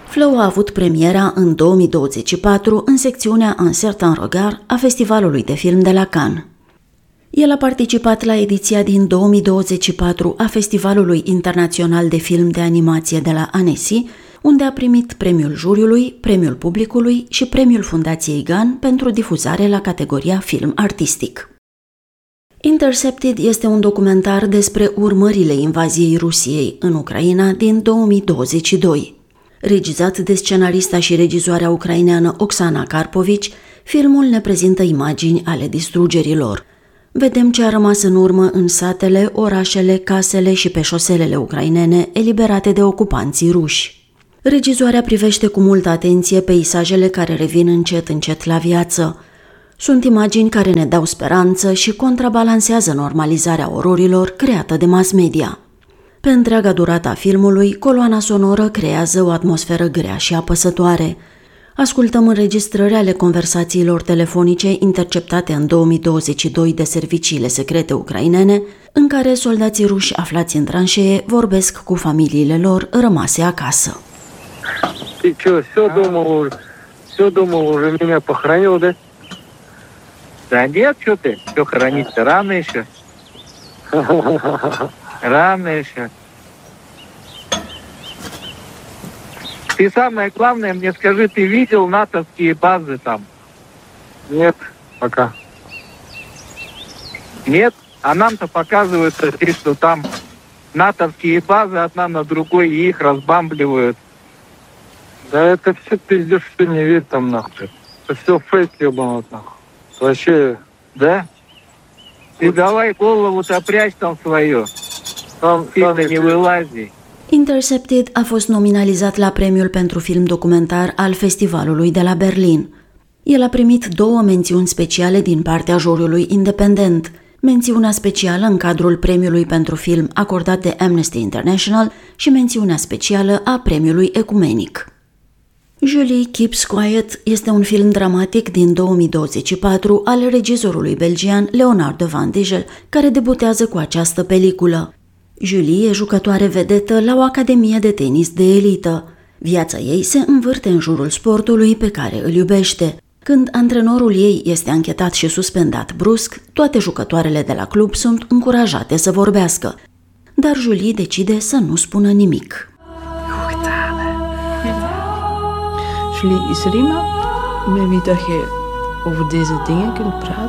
Flow a avut premiera în 2024 în secțiunea Un certain regard a Festivalului de Film de la Cannes. El a participat la ediția din 2024 a Festivalului Internațional de Film de Animație de la Annecy, unde a primit premiul juriului, premiul publicului și premiul Fundației GAN pentru difuzare la categoria film artistic. Intercepted este un documentar despre urmările invaziei Rusiei în Ucraina din 2022. Regizat de scenarista și regizoarea ucraineană Oksana Karpovici, filmul ne prezintă imagini ale distrugerilor. Vedem ce a rămas în urmă în satele, orașele, casele și pe șoselele ucrainene eliberate de ocupanții ruși. Regizoarea privește cu multă atenție peisajele care revin încet la viață. Sunt imagini care ne dau speranță și contrabalansează normalizarea ororilor creată de mass media. Pe întreaga durată a filmului, coloana sonoră creează o atmosferă grea și apăsătoare. Ascultăm înregistrări ale conversațiilor telefonice interceptate în 2022 de serviciile secrete ucrainene, în care soldații ruși aflați în tranșee vorbesc cu familiile lor rămase acasă. Ты что, все дома уже меня похоронил, да? Да нет, что ты, все хоронить-то рано еще. Рано еще. Ты самое главное мне скажи, ты видел натовские базы там? Нет, пока. Нет? А нам-то показывают, что там натовские базы одна на другой, и их разбамбливают. Да это все пиздец, что не верь там нахуй. Это все фейк ебаный нахуй. Вообще, да? Ты давай голову-то прячь там свою. Там Сильно не вылази. Intercepted a fost nominalizat la premiul pentru film documentar al festivalului de la Berlin. El a primit 2 mențiuni speciale din partea juriului independent, mențiunea specială în cadrul premiului pentru film acordat de Amnesty International și mențiunea specială a premiului ecumenic. Julie Keeps Quiet este un film dramatic din 2024 al regizorului belgian Leonardo Van Dijel, care debutează cu această peliculă. Julie e jucătoare vedetă la o academie de tenis de elită. Viața ei se învârte în jurul sportului pe care îl iubește. Când antrenorul ei este anchetat și suspendat brusc, toate jucătoarele de la club sunt încurajate să vorbească. Dar Julie decide să nu spună nimic. Julie, is er iemand met wie dat je over deze dingen kunt praten?